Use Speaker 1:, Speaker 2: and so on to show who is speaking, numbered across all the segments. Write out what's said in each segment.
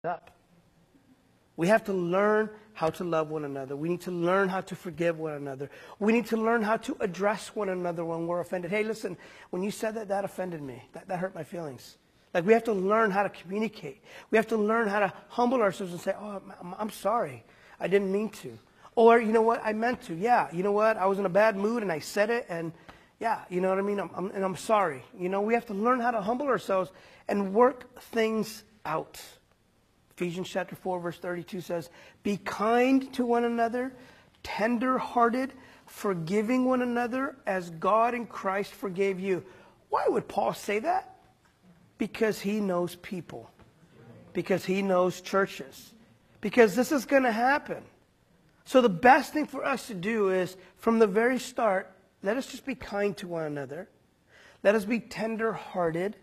Speaker 1: up. We have to learn how to love one another. We need to learn how to forgive one another. We need to learn how to address one another when we're offended. Hey, listen, when you said that, that offended me. That hurt my feelings. Like, we have to learn how to communicate. We have to learn how to humble ourselves and say, oh, I'm sorry. I didn't mean to. Or, you know what, I meant to. Yeah, you know what, I was in a bad mood and I said it, and yeah, you know what I mean? I'm sorry. You know, we have to learn how to humble ourselves and work things out. Ephesians chapter 4, verse 32 says, be kind to one another, tender-hearted, forgiving one another as God in Christ forgave you. Why would Paul say that? Because he knows people. Because he knows churches. Because this is going to happen. So the best thing for us to do is, from the very start, let us just be kind to one another. Let us be tender-hearted.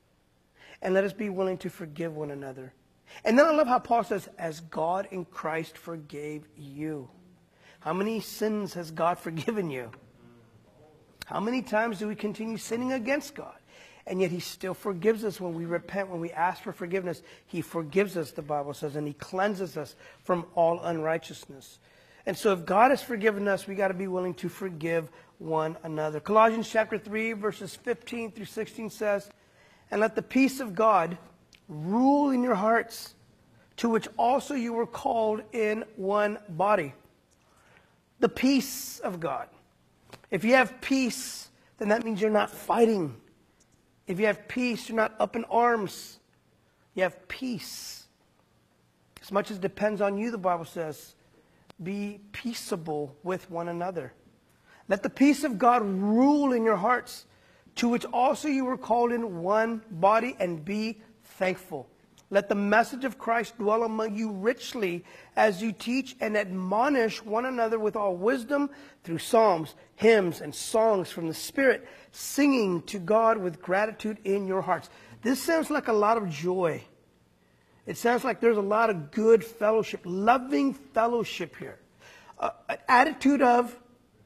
Speaker 1: And let us be willing to forgive one another. And then I love how Paul says, as God in Christ forgave you. How many sins has God forgiven you? How many times do we continue sinning against God? And yet he still forgives us when we repent, when we ask for forgiveness. He forgives us, the Bible says, and he cleanses us from all unrighteousness. And so if God has forgiven us, we got to be willing to forgive one another. Colossians chapter 3, verses 15 through 16 says, and let the peace of God rule in your hearts, to which also you were called in one body. The peace of God. If you have peace, then that means you're not fighting. If you have peace, you're not up in arms. You have peace. As much as it depends on you, the Bible says, be peaceable with one another. Let the peace of God rule in your hearts, to which also you were called in one body, and be thankful. Let the message of Christ dwell among you richly as you teach and admonish one another with all wisdom through psalms, hymns, and songs from the Spirit, singing to God with gratitude in your hearts. This sounds like a lot of joy. It sounds like there's a lot of good fellowship, loving fellowship here. An attitude of,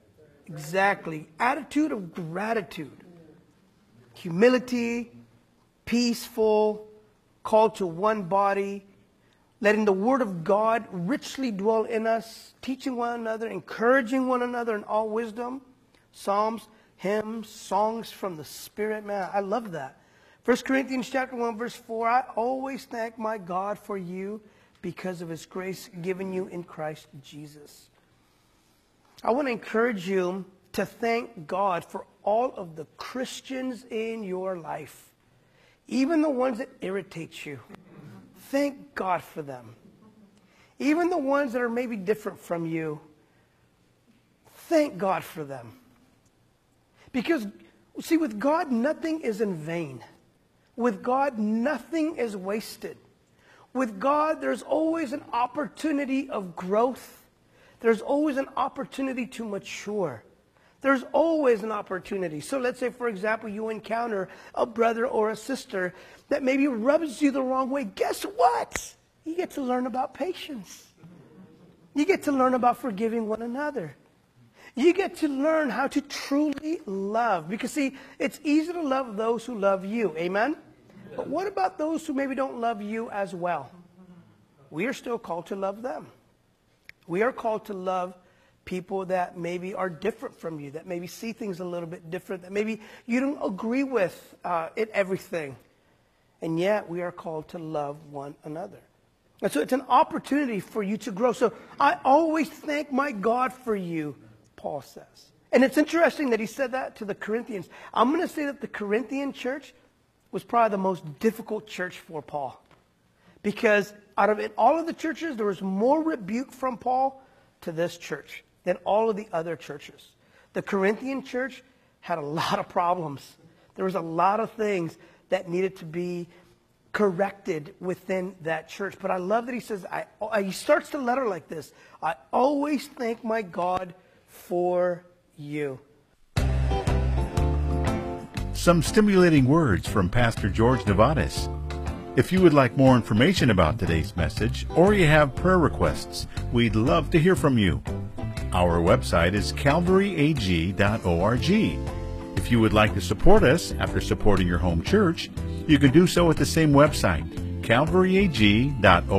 Speaker 1: attitude of gratitude. Humility, peaceful, called to one body, letting the Word of God richly dwell in us, teaching one another, encouraging one another in all wisdom, psalms, hymns, songs from the Spirit. Man, I love that. 1 Corinthians chapter 1, verse 4, I always thank my God for you because of his grace given you in Christ Jesus. I want to encourage you to thank God for all of the Christians in your life. Even the ones that irritate you. Thank God for them. Even the ones that are maybe different from you. Thank God for them. Because, see, with God, nothing is in vain. With God, nothing is wasted. With God, there's always an opportunity of growth. There's always an opportunity to mature. There's always an opportunity. So let's say, for example, you encounter a brother or a sister that maybe rubs you the wrong way. Guess what? You get to learn about patience. You get to learn about forgiving one another. You get to learn how to truly love. Because, see, it's easy to love those who love you. Amen? But what about those who maybe don't love you as well? We are still called to love them. We are called to love people that maybe are different from you, that maybe see things a little bit different, that maybe you don't agree with in everything. And yet we are called to love one another. And so it's an opportunity for you to grow. So I always thank my God for you, Paul says. And it's interesting that he said that to the Corinthians. I'm going to say that the Corinthian church was probably the most difficult church for Paul. Because out of it, all of the churches, there was more rebuke from Paul to this church than all of the other churches. The Corinthian church had a lot of problems. There was a lot of things that needed to be corrected within that church. But I love that he says, he starts the letter like this. I always thank my God for you.
Speaker 2: Some stimulating words from Pastor George Nevares. If you would like more information about today's message, or you have prayer requests, we'd love to hear from you. Our website is calvaryag.org. If you would like to support us after supporting your home church, you can do so at the same website, calvaryag.org.